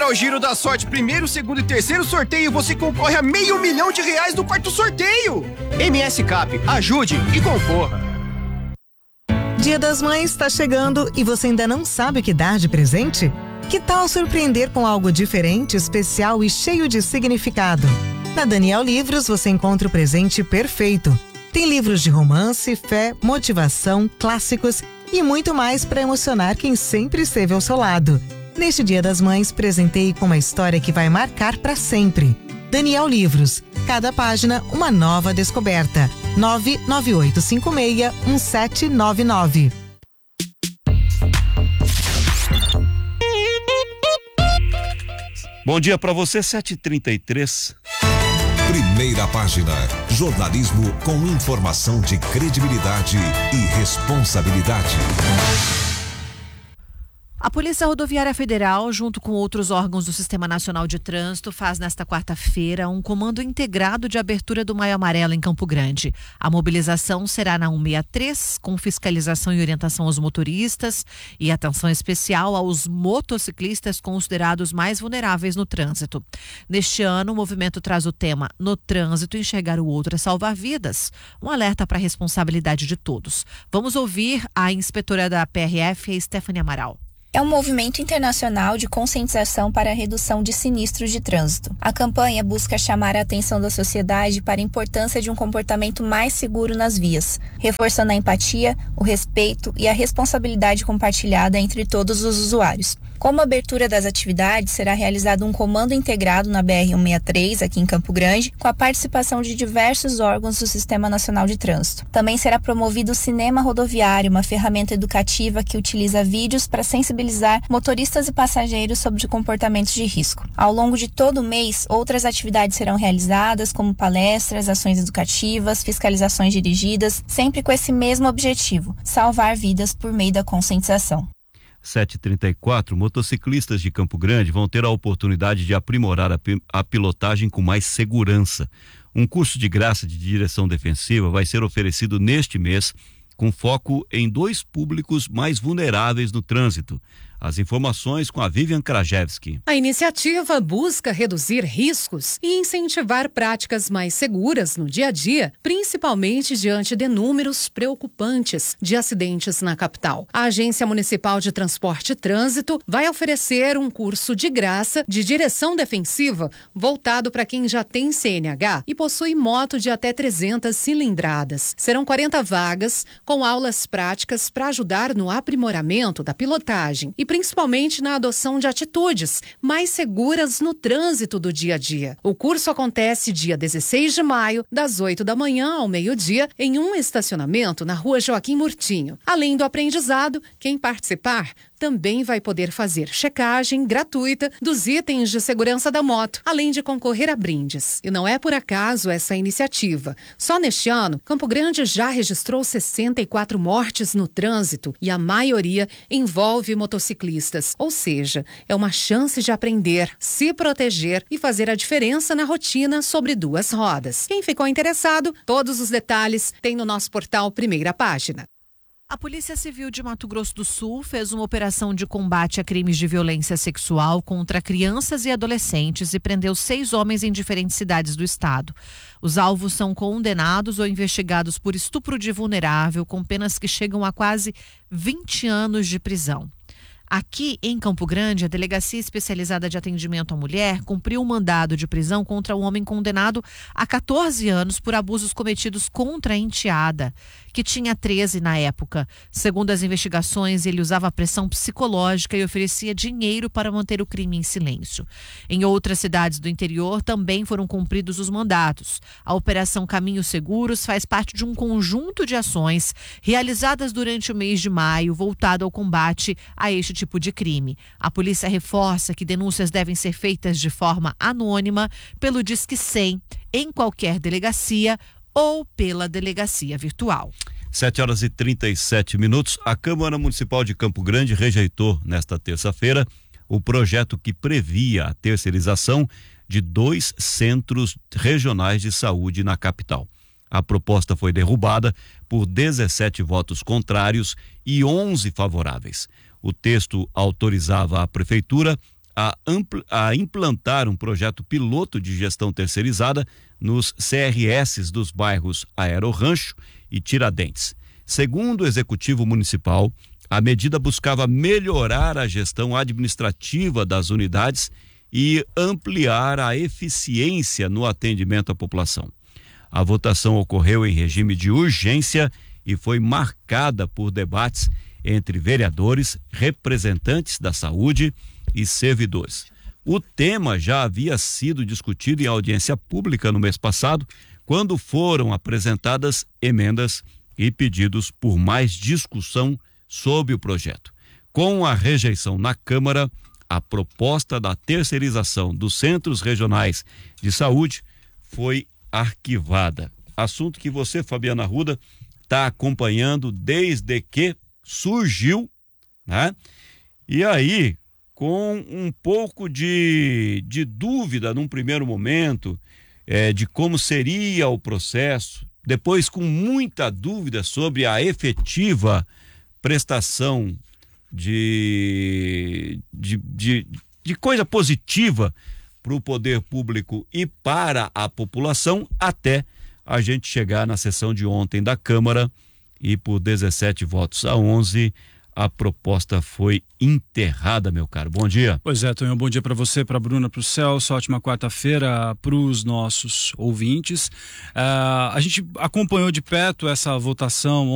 ao Giro da Sorte, primeiro, segundo e terceiro sorteio, você concorre a R$500 mil no quarto sorteio. MS Cap, ajude e concorra. Dia das Mães está chegando e você ainda não sabe o que dar de presente? Que tal surpreender com algo diferente, especial e cheio de significado? Na Daniel Livros você encontra o presente perfeito. Tem livros de romance, fé, motivação, clássicos e muito mais para emocionar quem sempre esteve ao seu lado. Neste Dia das Mães, presenteie com uma história que vai marcar para sempre. Daniel Livros. Cada página, uma nova descoberta. 998561799. Bom dia para você, 7h33. Primeira página. Jornalismo com informação de credibilidade e responsabilidade. A Polícia Rodoviária Federal, junto com outros órgãos do Sistema Nacional de Trânsito, faz nesta quarta-feira um comando integrado de abertura do Maio Amarelo em Campo Grande. A mobilização será na 163, com fiscalização e orientação aos motoristas e atenção especial aos motociclistas considerados mais vulneráveis no trânsito. Neste ano, o movimento traz o tema "No trânsito, enxergar o outro é salvar vidas", um alerta para a responsabilidade de todos. Vamos ouvir a inspetora da PRF, Stephanie Amaral. É um movimento internacional de conscientização para a redução de sinistros de trânsito. A campanha busca chamar a atenção da sociedade para a importância de um comportamento mais seguro nas vias, reforçando a empatia, o respeito e a responsabilidade compartilhada entre todos os usuários. Como abertura das atividades, será realizado um comando integrado na BR-163, aqui em Campo Grande, com a participação de diversos órgãos do Sistema Nacional de Trânsito. Também será promovido o Cinema Rodoviário, uma ferramenta educativa que utiliza vídeos para sensibilizar motoristas e passageiros sobre comportamentos de risco. Ao longo de todo o mês, outras atividades serão realizadas, como palestras, ações educativas, fiscalizações dirigidas, sempre com esse mesmo objetivo: salvar vidas por meio da conscientização. 7h34, motociclistas de Campo Grande vão ter a oportunidade de aprimorar a pilotagem com mais segurança. Um curso de graça de direção defensiva vai ser oferecido neste mês, com foco em 2 públicos mais vulneráveis no trânsito. As informações com a Vivian Krajewski. A iniciativa busca reduzir riscos e incentivar práticas mais seguras no dia a dia, principalmente diante de números preocupantes de acidentes na capital. A Agência Municipal de Transporte e Trânsito vai oferecer um curso de graça de direção defensiva voltado para quem já tem CNH e possui moto de até 300 cilindradas. Serão 40 vagas com aulas práticas para ajudar no aprimoramento da pilotagem e principalmente na adoção de atitudes mais seguras no trânsito do dia a dia. O curso acontece dia 16 de maio, das 8 da manhã ao meio-dia, em um estacionamento na Rua Joaquim Murtinho. Além do aprendizado, quem participar também vai poder fazer checagem gratuita dos itens de segurança da moto, além de concorrer a brindes. E não é por acaso essa iniciativa. Só neste ano, Campo Grande já registrou 64 mortes no trânsito e a maioria envolve motociclistas. Ou seja, é uma chance de aprender, se proteger e fazer a diferença na rotina sobre 2 rodas. Quem ficou interessado, todos os detalhes tem no nosso portal Primeira Página. A Polícia Civil de Mato Grosso do Sul fez uma operação de combate a crimes de violência sexual contra crianças e adolescentes e prendeu 6 homens em diferentes cidades do estado. Os alvos são condenados ou investigados por estupro de vulnerável, com penas que chegam a quase 20 anos de prisão. Aqui em Campo Grande, a Delegacia Especializada de Atendimento à Mulher cumpriu um mandado de prisão contra um homem condenado a 14 anos por abusos cometidos contra a enteada, que tinha 13 na época. Segundo as investigações, ele usava pressão psicológica e oferecia dinheiro para manter o crime em silêncio. Em outras cidades do interior também foram cumpridos os mandados. A Operação Caminhos Seguros faz parte de um conjunto de ações realizadas durante o mês de maio voltado ao combate a este tipo de crime. A polícia reforça que denúncias devem ser feitas de forma anônima pelo Disque 100 em qualquer delegacia ou pela delegacia virtual. 7h37. A Câmara Municipal de Campo Grande rejeitou nesta terça-feira o projeto que previa a terceirização de 2 centros regionais de saúde na capital. A proposta foi derrubada por 17 votos contrários e 11 favoráveis. O texto autorizava a prefeitura a implantar um projeto piloto de gestão terceirizada nos CRS dos bairros Aero-Rancho e Tiradentes. Segundo o Executivo Municipal, a medida buscava melhorar a gestão administrativa das unidades e ampliar a eficiência no atendimento à população. A votação ocorreu em regime de urgência e foi marcada por debates entre vereadores, representantes da saúde e servidores. O tema já havia sido discutido em audiência pública no mês passado, quando foram apresentadas emendas e pedidos por mais discussão sobre o projeto. Com a rejeição na Câmara, a proposta da terceirização dos centros regionais de saúde foi arquivada. Assunto que você, Fabiana Arruda, está acompanhando desde que surgiu, né? E aí, com um pouco de dúvida num primeiro momento, de como seria o processo, depois com muita dúvida sobre a efetiva prestação de coisa positiva para o poder público e para a população, até a gente chegar na sessão de ontem da Câmara e por 17 votos a 11 a proposta foi enterrada, meu caro. Bom dia. Pois é, Tonhão, bom dia para você, para a Bruna, para o Celso, ótima quarta-feira para os nossos ouvintes. A gente acompanhou de perto essa votação